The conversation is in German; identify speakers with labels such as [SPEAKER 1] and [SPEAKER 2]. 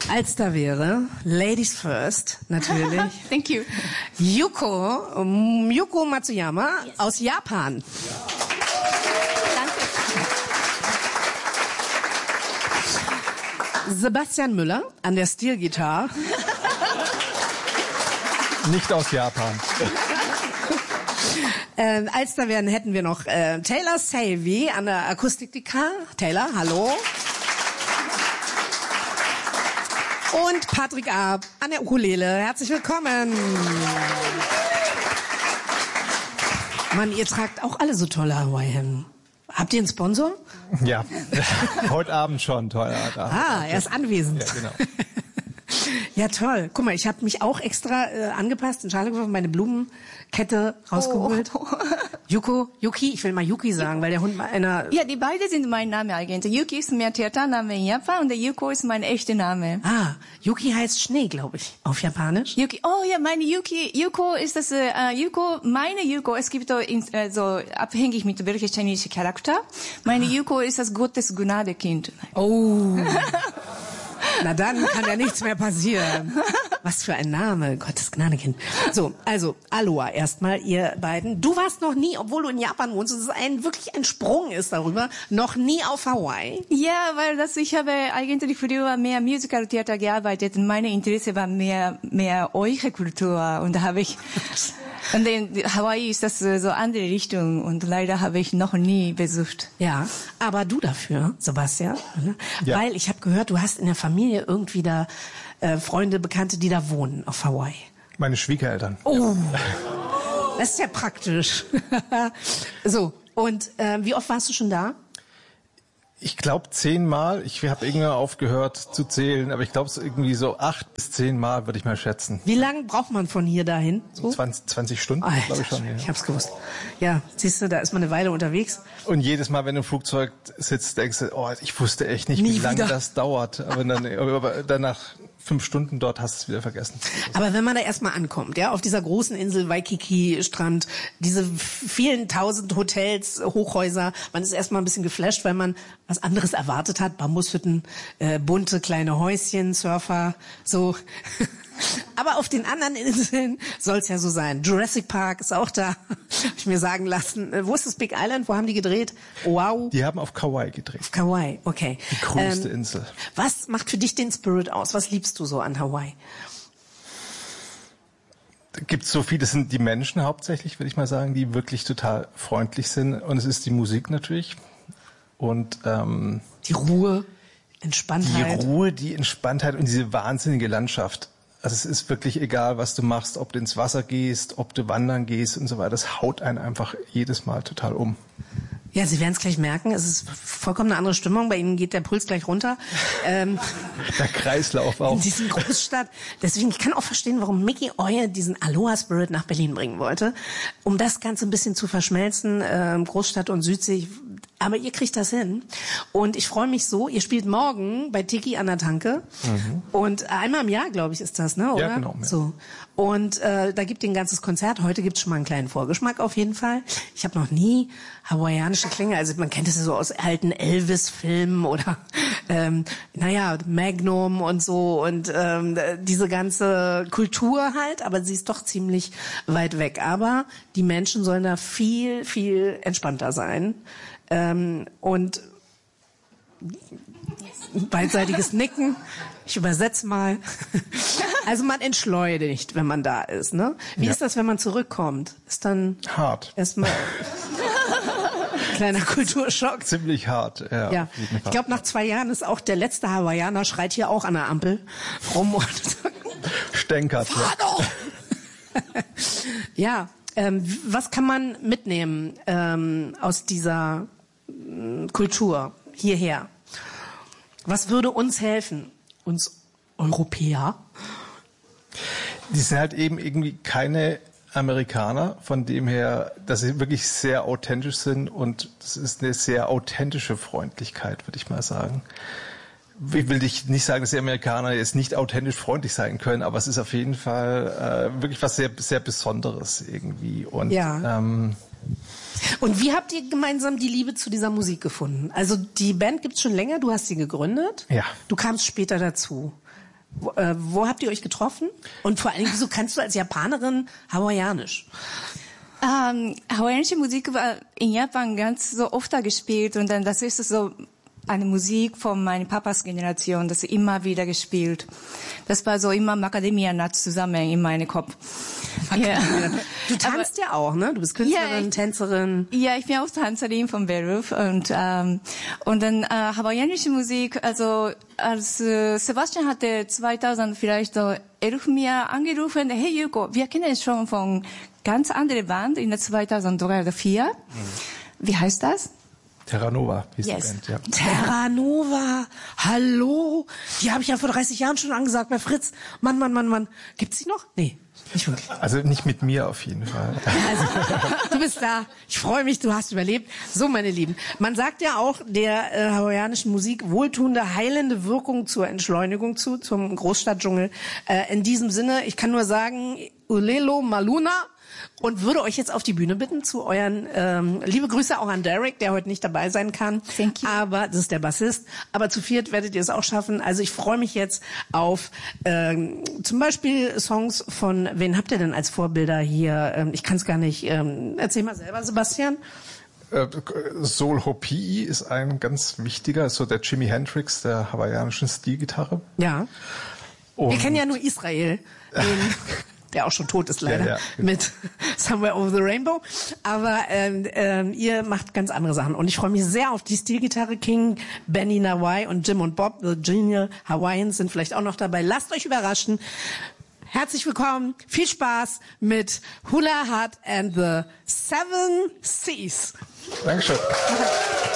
[SPEAKER 1] Als da wäre, Ladies first, natürlich.
[SPEAKER 2] Thank you.
[SPEAKER 1] Yuko Matsuyama aus Japan.
[SPEAKER 2] Danke.
[SPEAKER 1] Sebastian Müller an der Steelgitarre.
[SPEAKER 3] Nicht aus Japan.
[SPEAKER 1] Als da wären, hätten wir noch Taylor Savy an der Akustikgitarre. Taylor, hallo. Und Patrick Arp an der Ukulele. Herzlich willkommen. Mann, ihr tragt auch alle so tolle Hawaiian. Habt ihr einen Sponsor?
[SPEAKER 3] Ja, heute Abend schon. Toll.
[SPEAKER 1] Er ist anwesend.
[SPEAKER 3] Ja, genau.
[SPEAKER 1] Ja, toll. Guck mal, ich habe mich auch extra angepasst, in Schale geworfen, meine Blumenkette rausgeholt.
[SPEAKER 2] Oh.
[SPEAKER 1] Yuki, ich will mal Yuki sagen, weil der Hund mal einer...
[SPEAKER 2] Ja, die beiden sind mein Name eigentlich. Yuki ist mein Theatername in Japan und der Yuko ist mein echter Name.
[SPEAKER 1] Ah, Yuki heißt Schnee, glaube ich, auf Japanisch.
[SPEAKER 2] Yuki, oh ja, meine Yuko ist das, meine Yuko, es gibt so abhängig mit welcher chinesischen Charakter. Meine Yuko ist das Gottes Gnadekind.
[SPEAKER 1] Oh... Na dann kann ja nichts mehr passieren. Was für ein Name, Gottes Gnadekind. So, also Aloha erstmal, ihr beiden. Du warst noch nie, obwohl du in Japan wohnst, und es wirklich ein Sprung ist darüber, noch nie auf Hawaii.
[SPEAKER 2] Ja, weil ich habe eigentlich früher mehr Musical-Theater gearbeitet und meine Interesse war mehr eure Kultur und da habe ich und in Hawaii ist das so andere Richtung und leider habe ich noch nie besucht.
[SPEAKER 1] Ja, aber du dafür, Sebastian, ne?
[SPEAKER 3] Ja.
[SPEAKER 1] Weil ich habe gehört, du hast in der Familie irgendwie da Freunde, Bekannte, die da wohnen auf Hawaii.
[SPEAKER 3] Meine Schwiegereltern.
[SPEAKER 1] Oh, das ist ja praktisch. So, und wie oft warst du schon da?
[SPEAKER 3] Ich glaube 10 Mal. Ich habe irgendwann aufgehört zu zählen, aber ich glaube es irgendwie so 8 bis 10 Mal, würde ich mal schätzen.
[SPEAKER 1] Wie lange braucht man von hier dahin? So?
[SPEAKER 3] 20 Stunden, glaube ich schon. Ja.
[SPEAKER 1] Ich hab's gewusst. Ja, siehst du, da ist man eine Weile unterwegs.
[SPEAKER 3] Und jedes Mal, wenn du im Flugzeug sitzt, denkst du, oh, ich wusste echt nicht,
[SPEAKER 1] Nie
[SPEAKER 3] wie lange
[SPEAKER 1] wieder.
[SPEAKER 3] das dauert. Aber dann nach 5 Stunden dort hast du es wieder vergessen.
[SPEAKER 1] Aber wenn man da erstmal ankommt, ja, auf dieser großen Insel Waikiki-Strand, diese vielen tausend Hotels, Hochhäuser, man ist erstmal ein bisschen geflasht, weil man was anderes erwartet hat. Bambushütten, bunte kleine Häuschen, Surfer, so. Aber auf den anderen Inseln soll es ja so sein. Jurassic Park ist auch da, habe ich mir sagen lassen. Wo ist das Big Island? Wo haben die gedreht? Wow.
[SPEAKER 3] Die haben auf Kauai gedreht.
[SPEAKER 1] Auf Kauai, okay.
[SPEAKER 3] Die größte Insel.
[SPEAKER 1] Was macht für dich den Spirit aus? Was liebst du so an Hawaii?
[SPEAKER 3] Da gibt's so viel, das sind die Menschen hauptsächlich, würde ich mal sagen, die wirklich total freundlich sind. Und es ist die Musik natürlich. Und
[SPEAKER 1] die Ruhe, Entspanntheit.
[SPEAKER 3] Die Ruhe, die Entspanntheit und diese wahnsinnige Landschaft. Also es ist wirklich egal, was du machst, ob du ins Wasser gehst, ob du wandern gehst und so weiter. Das haut einen einfach jedes Mal total um.
[SPEAKER 1] Ja, Sie werden es gleich merken. Es ist vollkommen eine andere Stimmung. Bei Ihnen geht der Puls gleich runter.
[SPEAKER 3] Der Kreislauf auch.
[SPEAKER 1] In diesem Großstadt. Deswegen, ich kann auch verstehen, warum Mickey Oye diesen Aloha-Spirit nach Berlin bringen wollte. Um das Ganze ein bisschen zu verschmelzen, Großstadt und Südsee. Aber ihr kriegt das hin. Und ich freue mich so, ihr spielt morgen bei Tiki an der Tanke. Mhm. Und einmal im Jahr, glaube ich, ist das, ne? Oder?
[SPEAKER 3] Ja, genau. Ja.
[SPEAKER 1] So. Und da gibt ihr ein ganzes Konzert. Heute gibt's schon mal einen kleinen Vorgeschmack auf jeden Fall. Ich habe noch nie hawaiianische Klänge. Also man kennt es ja so aus alten Elvis-Filmen oder Magnum und so. Und diese ganze Kultur halt. Aber sie ist doch ziemlich weit weg. Aber die Menschen sollen da viel, viel entspannter sein. Und beidseitiges Nicken. Ich übersetze mal. Also man entschleunigt, wenn man da ist, ne? Wie ist das, wenn man zurückkommt? Ist dann
[SPEAKER 3] hart.
[SPEAKER 1] Erstmal kleiner Kulturschock.
[SPEAKER 3] Ziemlich hart, ja.
[SPEAKER 1] Ja. Ich glaube, nach 2 Jahren ist auch der letzte Hawaiianer schreit hier auch an der Ampel rum und
[SPEAKER 3] stänkert.
[SPEAKER 1] Fahr doch! Ja, was kann man mitnehmen aus dieser Kultur hierher? Was würde uns helfen? Uns Europäer?
[SPEAKER 3] Die sind halt eben irgendwie keine Amerikaner, von dem her, dass sie wirklich sehr authentisch sind und das ist eine sehr authentische Freundlichkeit, würde ich mal sagen. Ich will nicht sagen, dass die Amerikaner jetzt nicht authentisch freundlich sein können, aber es ist auf jeden Fall wirklich was sehr, sehr Besonderes irgendwie. Und,
[SPEAKER 1] ja. Und wie habt ihr gemeinsam die Liebe zu dieser Musik gefunden? Also die Band gibt's schon länger, du hast sie gegründet.
[SPEAKER 3] Ja.
[SPEAKER 1] Du kamst später dazu. Wo habt ihr euch getroffen? Und vor allem, wieso kannst du als Japanerin Hawaiianisch?
[SPEAKER 2] Hawaiianische Musik war in Japan ganz so oft gespielt und dann das ist so eine Musik von meiner Papas Generation, das immer wieder gespielt. Das war so immer Macadamia-Nuts zusammen in meinem Kopf.
[SPEAKER 1] Ja. Du tanzt ja auch, ne? Du bist Künstlerin, Tänzerin.
[SPEAKER 2] Ja, ich bin auch Tänzerin von Beruf und dann hawaiianische Musik, also als Sebastian hatte 2000 vielleicht so 11 mir angerufen, hey Yuko, wir kennen es schon von ganz andere Band in der 2003 oder 2004. Wie heißt das?
[SPEAKER 3] Terra Nova hieß die Band, ja.
[SPEAKER 1] Terra Nova, hallo? Die habe ich ja vor 30 Jahren schon angesagt bei Fritz. Mann. Gibt's die noch? Nee, nicht wirklich.
[SPEAKER 3] Also nicht mit mir auf jeden Fall.
[SPEAKER 1] Also, du bist da. Ich freue mich, du hast überlebt. So, meine Lieben. Man sagt ja auch der hawaiianischen Musik wohltuende, heilende Wirkung zur Entschleunigung zum Großstadtdschungel. In diesem Sinne, ich kann nur sagen, Ulelo Maluna. Und würde euch jetzt auf die Bühne bitten zu euren, liebe Grüße auch an Derek, der heute nicht dabei sein kann.
[SPEAKER 2] Thank you.
[SPEAKER 1] Aber, das ist der Bassist. Aber zu viert werdet ihr es auch schaffen. Also ich freue mich jetzt auf zum Beispiel Songs von, wen habt ihr denn als Vorbilder hier? Ich kann es gar nicht, erzähl mal selber, Sebastian.
[SPEAKER 3] Sol Ho'opi'i ist ein ganz wichtiger, so der Jimi Hendrix der hawaiianischen Stilgitarre.
[SPEAKER 1] Ja.
[SPEAKER 3] Und
[SPEAKER 1] Wir kennen ja nur Israel. Der auch schon tot ist leider,
[SPEAKER 3] ja, genau.
[SPEAKER 1] mit Somewhere Over the Rainbow. Aber ihr macht ganz andere Sachen. Und ich freue mich sehr auf die Stilgitarre. King, Benny Nawai und Jim und Bob, The Genial Hawaiians, sind vielleicht auch noch dabei. Lasst euch überraschen. Herzlich willkommen. Viel Spaß mit Hula Hut and the Seven Seas.
[SPEAKER 3] Dankeschön.